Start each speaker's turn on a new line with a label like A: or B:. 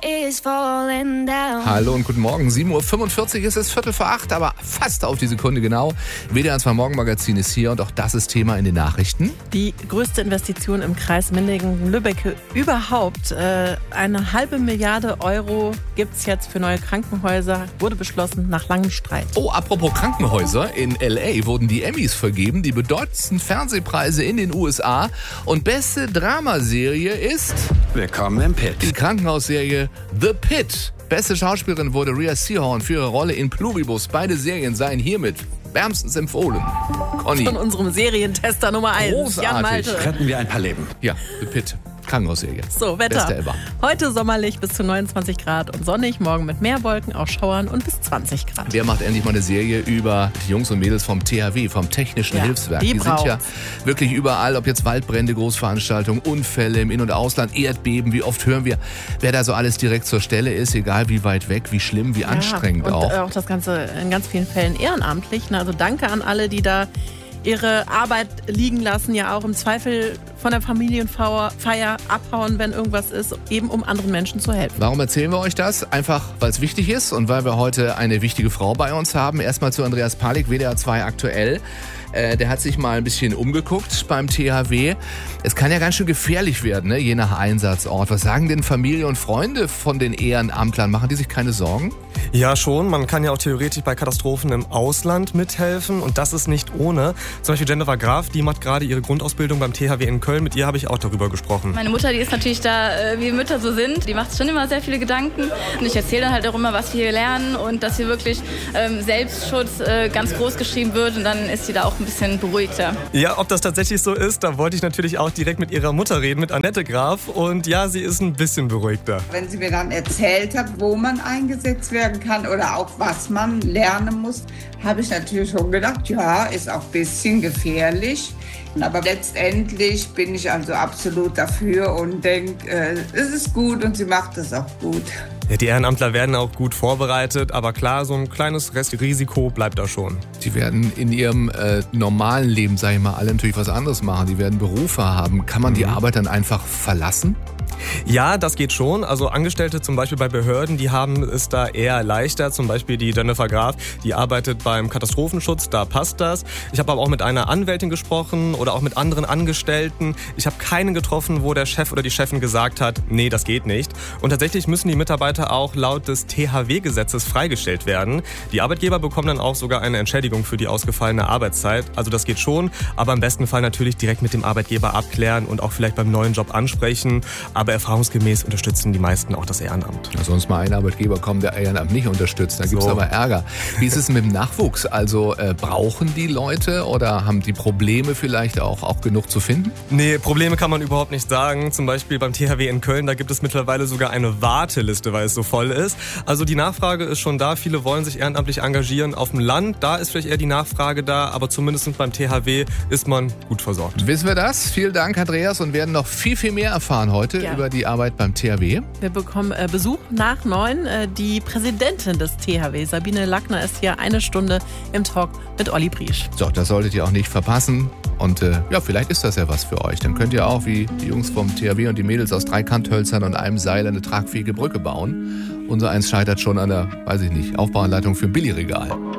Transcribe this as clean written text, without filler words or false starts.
A: is falling down.
B: Hallo und guten Morgen. 7.45 Uhr ist es 7:45, aber fast auf die Sekunde genau. WDR 2 Morgenmagazin ist hier und auch das ist Thema in den Nachrichten.
C: Die größte Investition im Kreis Mendingen-Lübbecke überhaupt. 1,5 Milliarde Euro gibt es jetzt für neue Krankenhäuser. Wurde beschlossen nach langem Streit.
B: Oh, apropos Krankenhäuser. In L.A. wurden die Emmys vergeben, die bedeutendsten Fernsehpreise in den USA. Und beste Dramaserie ist...
D: Willkommen im Pit.
B: Die Krankenhausserie The Pit. Beste Schauspielerin wurde Rhea Seehorn für ihre Rolle in Pluribus. Beide Serien seien hiermit wärmstens empfohlen. Conny.
C: Von unserem Serientester Nummer 1,
B: Großartig.
C: Jan Malte.
D: Retten wir ein paar Leben.
B: Ja, The Pit. Krankenhausserie.
C: So, Wetter.
B: Beste ever.
C: Heute sommerlich bis zu 29 Grad und sonnig. Morgen mit mehr Wolken, auch Schauern und bis 20 Grad.
B: Wer macht endlich mal eine Serie über die Jungs und Mädels vom THW, vom Technischen Hilfswerk? Die sind ja wirklich überall, ob jetzt Waldbrände, Großveranstaltungen, Unfälle im In- und Ausland, Erdbeben. Wie oft hören wir, wer da so alles direkt zur Stelle ist, egal wie weit weg, wie schlimm, wie anstrengend
C: und
B: auch.
C: auch das Ganze in ganz vielen Fällen ehrenamtlich. Also danke an alle, die da ihre Arbeit liegen lassen, ja auch im Zweifel von der Familienfeier abhauen, wenn irgendwas ist, eben um anderen Menschen zu helfen.
B: Warum erzählen wir euch das? Einfach, weil es wichtig ist und weil wir heute eine wichtige Frau bei uns haben. Erstmal zu Andreas Palik, WDR 2 aktuell. Der hat sich mal ein bisschen umgeguckt beim THW. Es kann ja ganz schön gefährlich werden, ne? Je nach Einsatzort. Was sagen denn Familie und Freunde von den Ehrenamtlern? Machen die sich keine Sorgen?
E: Ja, schon. Man kann ja auch theoretisch bei Katastrophen im Ausland mithelfen und das ist nicht ohne. Zum Beispiel Jennifer Graf, die macht gerade ihre Grundausbildung beim THW in Köln. Mit ihr habe ich auch darüber gesprochen.
F: Meine Mutter, die ist natürlich da, wie Mütter so sind. Die macht schon immer sehr viele Gedanken. Und ich erzähle dann halt auch immer, was wir hier lernen und dass hier wirklich Selbstschutz ganz groß geschrieben wird. Und dann ist sie da auch ein bisschen beruhigter.
E: Ja, ob das tatsächlich so ist, da wollte ich natürlich auch direkt mit ihrer Mutter reden, mit Annette Graf. Und ja, sie ist ein bisschen beruhigter.
G: Wenn sie mir dann erzählt hat, wo man eingesetzt werden kann oder auch was man lernen muss, habe ich natürlich schon gedacht, ja, ist auch ein bisschen gefährlich. Aber letztendlich bin ich also absolut dafür und denke, es ist gut und sie macht es auch gut.
E: Ja, die Ehrenamtler werden auch gut vorbereitet, aber klar, so ein kleines Restrisiko bleibt da schon.
B: Die werden in ihrem normalen Leben, sage ich mal, alle natürlich was anderes machen. Die werden Berufe haben. Kann man die Arbeit dann einfach verlassen?
E: Ja, das geht schon. Also Angestellte zum Beispiel bei Behörden, die haben es da eher leichter. Zum Beispiel die Jennifer Graf, die arbeitet beim Katastrophenschutz, da passt das. Ich habe aber auch mit einer Anwältin gesprochen oder auch mit anderen Angestellten. Ich habe keinen getroffen, wo der Chef oder die Chefin gesagt hat, nee, das geht nicht. Und tatsächlich müssen die Mitarbeiter auch laut des THW-Gesetzes freigestellt werden. Die Arbeitgeber bekommen dann auch sogar eine Entschädigung für die ausgefallene Arbeitszeit. Also das geht schon, aber im besten Fall natürlich direkt mit dem Arbeitgeber abklären und auch vielleicht beim neuen Job ansprechen. Aber erfahrungsgemäß unterstützen die meisten auch das Ehrenamt.
B: Ja, sonst mal ein Arbeitgeber kommen, der Ehrenamt nicht unterstützt. Da gibt es aber Ärger. Wie ist es mit dem Nachwuchs? Also brauchen die Leute oder haben die Probleme vielleicht auch genug zu finden?
E: Nee, Probleme kann man überhaupt nicht sagen. Zum Beispiel beim THW in Köln, da gibt es mittlerweile sogar eine Warteliste, weil es so voll ist. Also die Nachfrage ist schon da. Viele wollen sich ehrenamtlich engagieren. Auf dem Land, da ist vielleicht eher die Nachfrage da, aber zumindest beim THW ist man gut versorgt.
B: Wissen wir das? Vielen Dank, Andreas, und werden noch viel, viel mehr erfahren heute über die Arbeit beim THW.
C: Wir bekommen Besuch nach 9. Die Präsidentin des THW, Sabine Lackner, ist hier 1 Stunde im Talk mit Olli Briesch.
B: So, das solltet ihr auch nicht verpassen. Und ja, vielleicht ist das ja was für euch. Dann könnt ihr auch wie die Jungs vom THW und die Mädels aus 3 Kanthölzern und einem Seil eine tragfähige Brücke bauen. Unser eins scheitert schon an der, weiß ich nicht, Aufbauanleitung für ein Billigregal.